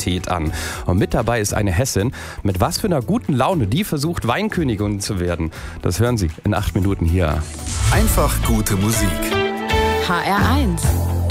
Universität an. Und mit dabei ist eine Hessin. Mit was für einer guten Laune die versucht, Weinkönigin zu werden. Das hören Sie in 8 Minuten hier. Einfach gute Musik. HR1